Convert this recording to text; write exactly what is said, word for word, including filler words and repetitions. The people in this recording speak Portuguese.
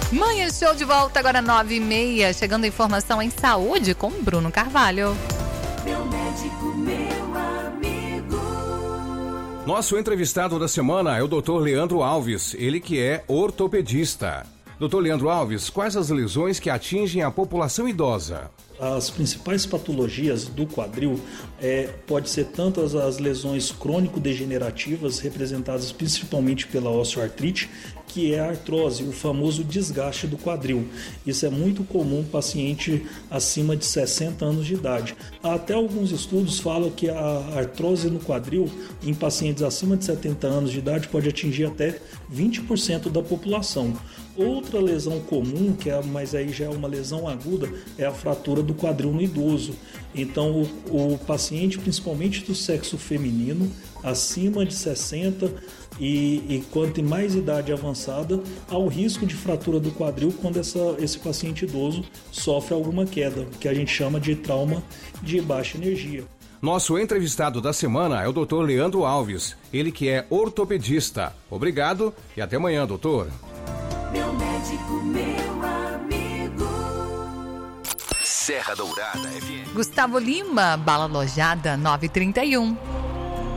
Manhã Show de volta agora nove e meia, chegando informação em saúde com Bruno Carvalho. Meu médico, meu amigo. Nosso entrevistado da semana é o doutor Leandro Alves, ele que é ortopedista. doutor Leandro Alves, quais as lesões que atingem a população idosa? As principais patologias do quadril é, pode ser tanto as, as lesões crônico-degenerativas, representadas principalmente pela osteoartrite, que é a artrose, o famoso desgaste do quadril. Isso é muito comum em paciente acima de sessenta anos de idade. Até alguns estudos falam que a artrose no quadril em pacientes acima de setenta anos de idade pode atingir até vinte por cento da população. Outra lesão comum, que é, mas aí já é uma lesão aguda, é a fratura do quadril no idoso. Então, o, o paciente, principalmente do sexo feminino, acima de sessenta e, e quanto mais idade avançada, há o risco de fratura do quadril quando essa, esse paciente idoso sofre alguma queda, que a gente chama de trauma de baixa energia. Nosso entrevistado da semana é o doutor Leandro Alves, ele que é ortopedista. Obrigado e até amanhã, doutor. Meu médico, meu amigo. Serra Dourada F M. Gustavo Lima, Bala Lojada nove e trinta e um.